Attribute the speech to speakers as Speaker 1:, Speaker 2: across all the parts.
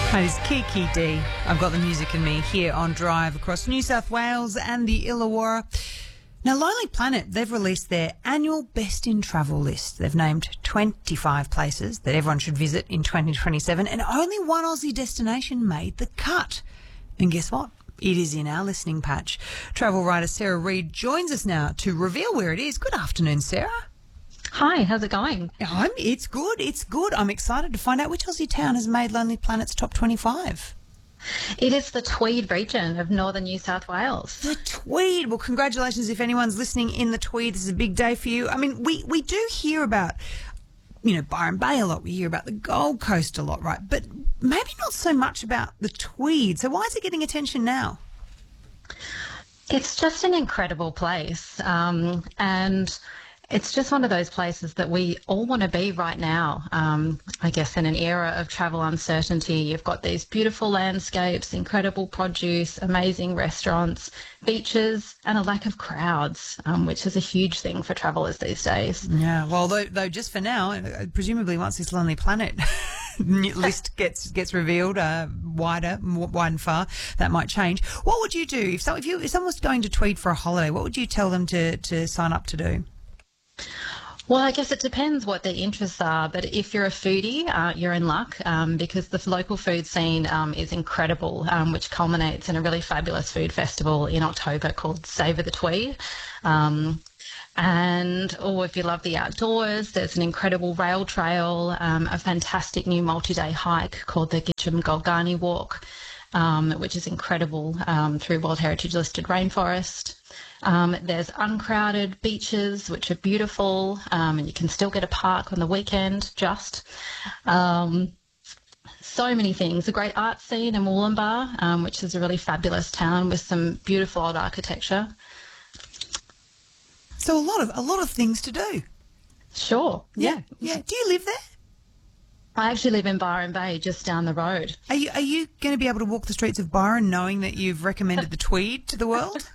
Speaker 1: Hi, this is Kiki D. I've got the music in me here on Drive across New South Wales and the Illawarra. Now, Lonely Planet, they've released their annual Best in Travel list. They've named 25 places that everyone should visit in 2027, and only one Aussie destination made the cut. And guess what? It is in our listening patch. Travel writer Sarah Reid joins us now to reveal where it is. Good afternoon, Sarah.
Speaker 2: Hi, how's it going?
Speaker 1: It's good. I'm excited to find out which Aussie town has made Lonely Planet's top 25.
Speaker 2: It is the Tweed region of northern New South Wales.
Speaker 1: The Tweed. Well, congratulations if anyone's listening in the Tweed. This is a big day for you. I mean, we do hear about, Byron Bay a lot. We hear about the Gold Coast a lot, right? But maybe not so much about the Tweed. So why is it getting attention now?
Speaker 2: It's just an incredible place. And it's just one of those places that we all want to be right now. I guess in an era of travel uncertainty, you've got these beautiful landscapes, incredible produce, amazing restaurants, beaches, and a lack of crowds, which is a huge thing for travellers these days.
Speaker 1: Yeah, well, though just for now, presumably once this Lonely Planet list gets revealed wide and far, that might change. What would you do if someone was going to Tweed for a holiday? What would you tell them to sign up to do?
Speaker 2: Well, I guess it depends what their interests are, but if you're a foodie, you're in luck because the local food scene is incredible, which culminates in a really fabulous food festival in October called Savour the Tweed. If you love the outdoors, there's an incredible rail trail, a fantastic new multi-day hike called the Gitcham Golgani Walk, which is incredible through World Heritage listed rainforest. There's uncrowded beaches, which are beautiful, and you can still get a park on the weekend, so many things. A great art scene in Wollumbar, which is a really fabulous town with some beautiful old architecture.
Speaker 1: So a lot of things to do.
Speaker 2: Sure. Yeah.
Speaker 1: Do you live there?
Speaker 2: I actually live in Byron Bay, just down the road.
Speaker 1: Are you going to be able to walk the streets of Byron knowing that you've recommended the Tweed to the world?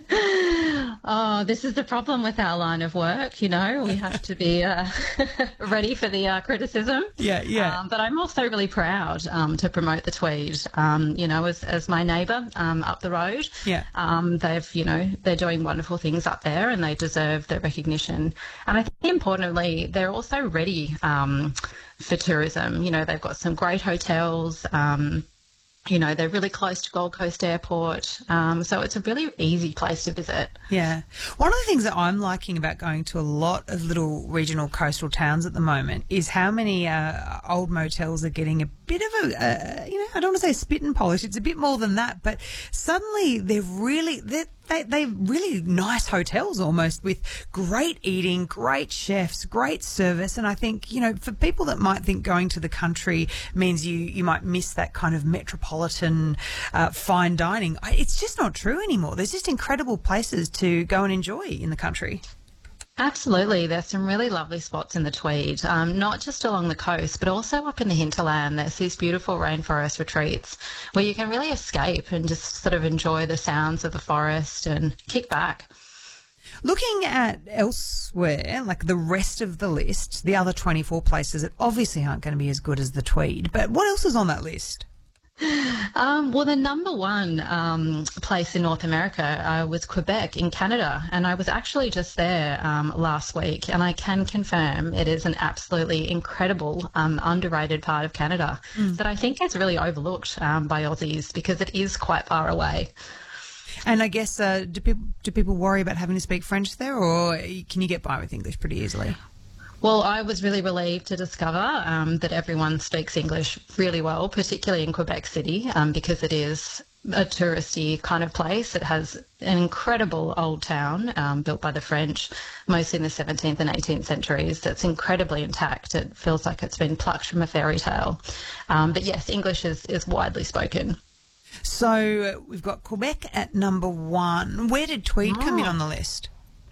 Speaker 2: Oh, this is the problem with our line of work, we have to be ready for the criticism.
Speaker 1: Yeah.
Speaker 2: But I'm also really proud to promote the Tweed, as my neighbour up the road.
Speaker 1: Yeah.
Speaker 2: They're doing wonderful things up there and they deserve the recognition. And I think importantly, they're also ready for tourism. They've got some great hotels. They're really close to Gold Coast Airport, so it's a really easy place to visit.
Speaker 1: Yeah. One of the things that I'm liking about going to a lot of little regional coastal towns at the moment is how many old motels are getting a bit of I don't want to say spit and polish, it's a bit more than that, but suddenly they're really nice hotels almost with great eating, great chefs, great service. And I think, for people that might think going to the country means you might miss that kind of metropolitan fine dining, it's just not true anymore. There's just incredible places to go and enjoy in the country.
Speaker 2: Absolutely. There's some really lovely spots in the Tweed, not just along the coast, but also up in the hinterland. There's these beautiful rainforest retreats where you can really escape and just sort of enjoy the sounds of the forest and kick back.
Speaker 1: Looking at elsewhere, like the rest of the list, the other 24 places that obviously aren't going to be as good as the Tweed, but what else is on that list?
Speaker 2: Well, the number one place in North America was Quebec in Canada, and I was actually just there last week, and I can confirm it is an absolutely incredible, underrated part of Canada that I think is really overlooked by Aussies because it is quite far away.
Speaker 1: And I guess, do people worry about having to speak French there, or can you get by with English pretty easily?
Speaker 2: Well, I was really relieved to discover that everyone speaks English really well, particularly in Quebec City, because it is a touristy kind of place. It has an incredible old town built by the French, mostly in the 17th and 18th centuries. That's incredibly intact. It feels like it's been plucked from a fairy tale. But yes, English is widely spoken.
Speaker 1: So we've got Quebec at number one. Where did Tweed come in on the list?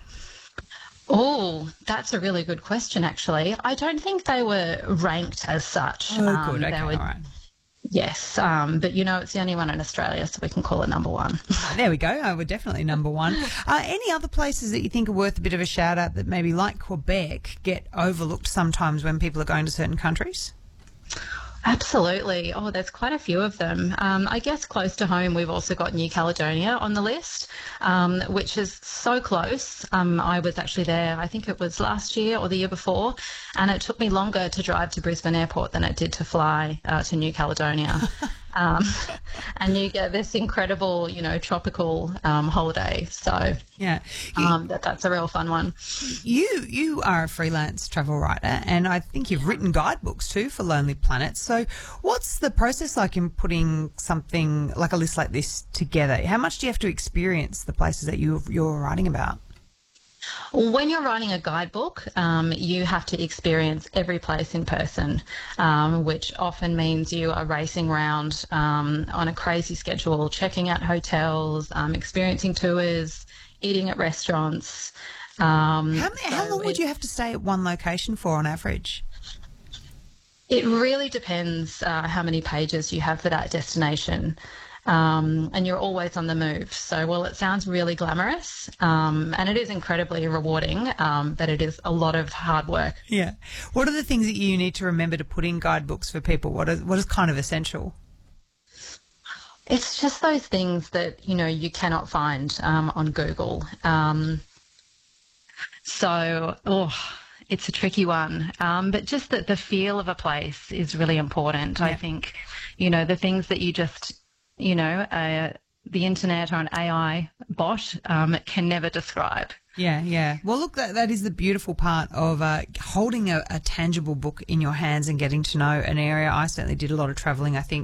Speaker 2: Oh, that's a really good question, actually. I don't think they were ranked as such.
Speaker 1: Oh, good. Okay, all right.
Speaker 2: Yes, but it's the only one in Australia, so we can call it number one.
Speaker 1: There we go. We're definitely number one. Any other places that you think are worth a bit of a shout out that maybe, like Quebec, get overlooked sometimes when people are going to certain countries?
Speaker 2: Absolutely. Oh, there's quite a few of them. I guess close to home, we've also got New Caledonia on the list, which is so close. I was actually there, I think it was last year or the year before, and it took me longer to drive to Brisbane Airport than it did to fly to New Caledonia. Um, and you get this incredible, tropical holiday. So
Speaker 1: Yeah.
Speaker 2: that's a real fun one.
Speaker 1: You are a freelance travel writer, and I think you've written guidebooks too for Lonely Planet. So what's the process like in putting something like a list like this together? How much do you have to experience the places that you're writing about?
Speaker 2: When you're writing a guidebook, you have to experience every place in person, which often means you are racing around on a crazy schedule, checking out hotels, experiencing tours, eating at restaurants.
Speaker 1: How long would you have to stay at one location for on average?
Speaker 2: It really depends how many pages you have for that destination. And you're always on the move. So, well, it sounds really glamorous, and it is incredibly rewarding, but it is a lot of hard work.
Speaker 1: Yeah. What are the things that you need to remember to put in guidebooks for people? What is kind of essential?
Speaker 2: It's just those things that, you cannot find on Google. It's a tricky one. But just that the feel of a place is really important.
Speaker 1: Yeah.
Speaker 2: I think, the things that you just the internet or an AI bot can never describe.
Speaker 1: Yeah, yeah. Well, look, that is the beautiful part of holding a tangible book in your hands and getting to know an area. I certainly did a lot of travelling, I think,